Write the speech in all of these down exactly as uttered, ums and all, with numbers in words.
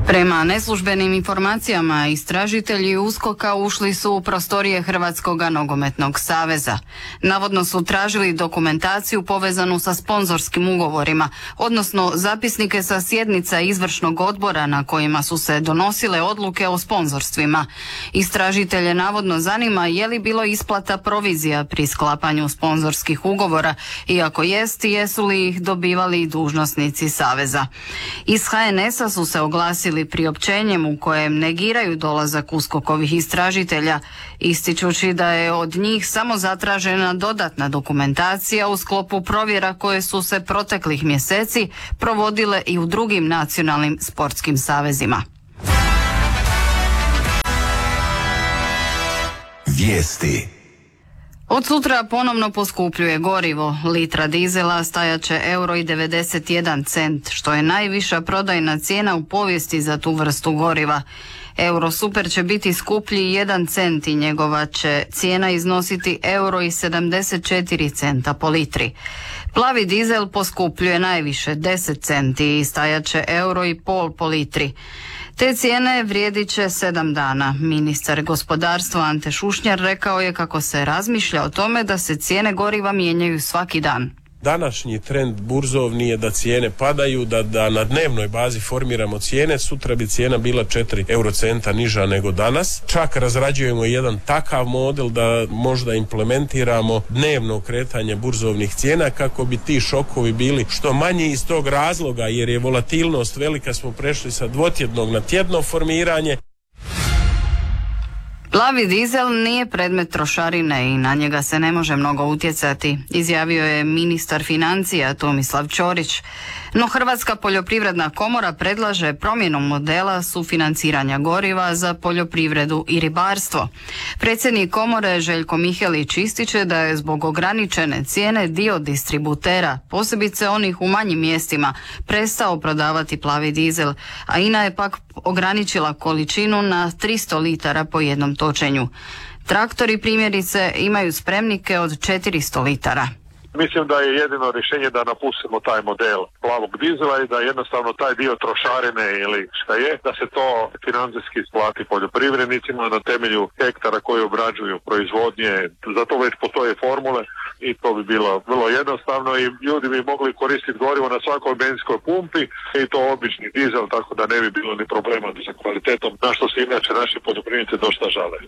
Prema neslužbenim informacijama, istražitelji USKOK-a ušli su u prostorije Hrvatskog nogometnog saveza. Navodno su tražili dokumentaciju povezanu sa sponzorskim ugovorima, odnosno zapisnike sa sjednica izvršnog odbora na kojima su se donosile odluke o sponzorstvima. Istražitelje navodno zanima je li bilo isplata provizija pri sklapanju sponzorskih ugovora, i ako jest, jesu li ih dobivali dužnosnici saveza. Iz ha en es-a su se oglasili priopćenjem u kojem negiraju dolazak USKOK-ovih istražitelja, ističući da je od njih samo zatražena dodatna dokumentacija u sklopu provjera koje su se proteklih mjeseci provodile i u drugim nacionalnim sportskim savezima. Vijesti. Od sutra ponovno poskupljuje gorivo. Litra dizela stajaće euro i devedeset jedan cent, što je najviša prodajna cijena u povijesti za tu vrstu goriva. Euro super će biti skuplji jedan cent i njegova će cijena iznositi euro i sedamdeset četiri centa po litri. Plavi dizel poskupljuje najviše deset centi i stajaće euro i pol po litri. Te cijene vrijedit će sedam dana. Ministar gospodarstva Ante Šušnjar rekao je kako se razmišlja o tome da se cijene goriva mijenjaju svaki dan. Današnji trend burzovni je da cijene padaju, da, da na dnevnoj bazi formiramo cijene. Sutra bi cijena bila četiri eurocenta niža nego danas. Čak razrađujemo jedan takav model da možda implementiramo dnevno kretanje burzovnih cijena kako bi ti šokovi bili što manji. Iz tog razloga, jer je volatilnost velika, smo prešli sa dvotjednog na tjedno formiranje. Plavi dizel nije predmet trošarine i na njega se ne može mnogo utjecati, izjavio je ministar financija Tomislav Ćorić. No Hrvatska poljoprivredna komora predlaže promjenu modela sufinanciranja goriva za poljoprivredu i ribarstvo. Predsjednik komore Željko Mihelić ističe da je zbog ograničene cijene dio distributera, posebice onih u manjim mjestima, prestao prodavati plavi dizel, a I N A je pak ograničila količinu na tristo litara po jednom točenju. Traktori primjerice imaju spremnike od četiristo litara. Mislim da je jedino rješenje da napustimo taj model plavog dizela i da jednostavno taj dio trošarine ili šta je, da se to financijski isplati poljoprivrednicima na temelju hektara koji obrađuju proizvodnje. Za to već postoje formule i to bi bilo vrlo jednostavno i ljudi bi mogli koristiti gorivo na svakoj benzinskoj pumpi i to obični dizel, tako da ne bi bilo ni problema sa kvalitetom, na što se inače naši poljoprivrednici dosta žale.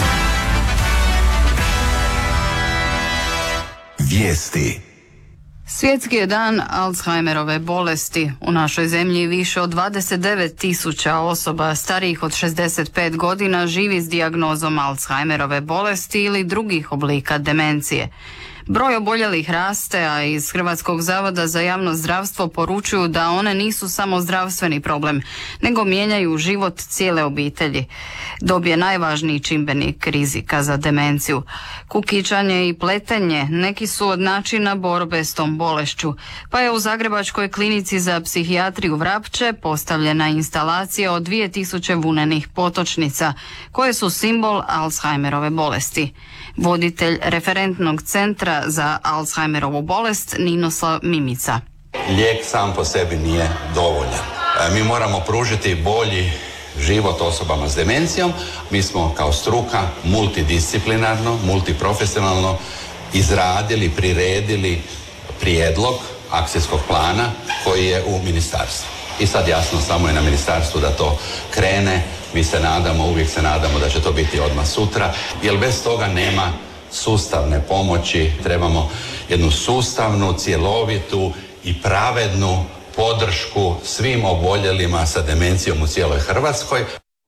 Vijesti. Svjetski je dan Alzheimerove bolesti. U našoj zemlji više od dvadeset devet tisuća osoba starijih od šezdeset pet godina živi s dijagnozom Alzheimerove bolesti ili drugih oblika demencije. Broj oboljelih raste, a iz Hrvatskog zavoda za javno zdravstvo poručuju da one nisu samo zdravstveni problem, nego mijenjaju život cijele obitelji. Dob je najvažniji čimbenik rizika za demenciju. Kukičanje i pletenje neki su od načina borbe s tom bolešću, pa je u Zagrebačkoj klinici za psihijatriju Vrapče postavljena instalacija od dvije tisuće vunenih potočnica, koje su simbol Alzheimerove bolesti. Voditelj referentnog centra za Alzheimerovu bolest Ninoslav Mimica. Lijek sam po sebi nije dovoljan. Mi moramo pružiti bolji život osobama s demencijom. Mi smo kao struka multidisciplinarno, multiprofesionalno izradili, priredili prijedlog akcijskog plana koji je u ministarstvu. I sad jasno samo je na ministarstvu da to krene. Mi se nadamo, uvijek se nadamo da će to biti odmah sutra, jer bez toga nema sustavne pomoći. Trebamo jednu sustavnu, cjelovitu i pravednu podršku svim oboljelima sa demencijom u cijeloj Hrvatskoj.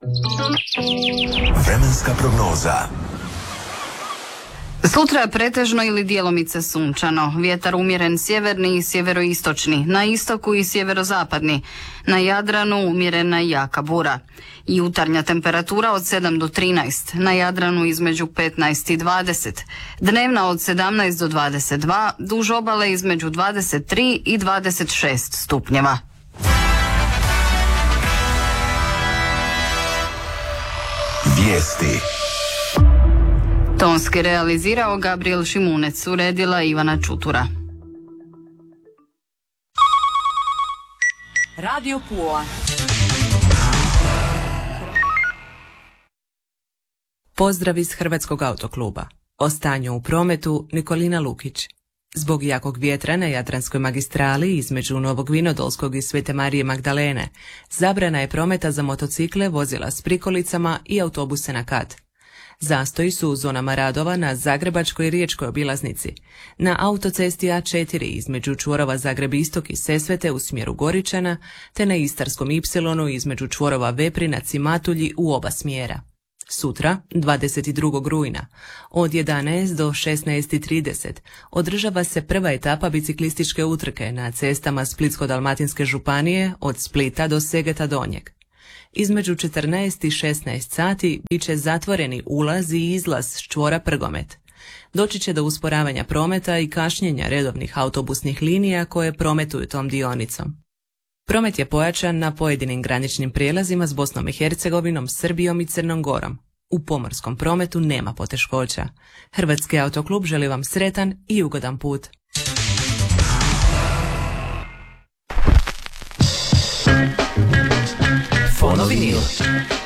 Vremenska prognoza. Sutra pretežno ili djelomice sunčano, vjetar umjeren sjeverni i sjeveroistočni, na istoku i sjeverozapadni, na Jadranu umjerena jaka bura. Jutarnja temperatura od sedam do trinaest, na Jadranu između petnaest i dvadeset, dnevna od sedamnaest do dvadeset dva, duž obale između dvadeset tri i dvadeset šest stupnjeva. Vijesti. Tonski realizirao Gabriel Šimunec, uredila Ivana Čutura. Radio Pula. Pozdrav iz Hrvatskog autokluba. O stanju u prometu Nikolina Lukić. Zbog jakog vjetra na Jadranskoj magistrali između Novog Vinodolskog i Svete Marije Magdalene zabrana je prometa za motocikle, vozila s prikolicama i autobuse na kat. Zastoji su u zonama radova na Zagrebačkoj i Riječkoj obilaznici, na autocesti A četiri između čvorova Zagreb Istok i Sesvete u smjeru Goričana, te na Istarskom Ipsilonu između čvorova Veprinac i Matulji u oba smjera. Sutra, dvadeset drugog rujna, od jedanaest do šesnaest i trideset održava se prva etapa biciklističke utrke na cestama Splitsko-dalmatinske županije od Splita do Segeta Donjeg. Između četrnaest i šesnaest sati bit će zatvoreni ulaz i izlaz s čvora Prgomet. Doći će do usporavanja prometa i kašnjenja redovnih autobusnih linija koje prometuju tom dionicom. Promet je pojačan na pojedinim graničnim prijelazima s Bosnom i Hercegovinom, Srbijom i Crnom Gorom. U pomorskom prometu nema poteškoća. Hrvatski autoklub želi vam sretan i ugodan put. Fonovinil.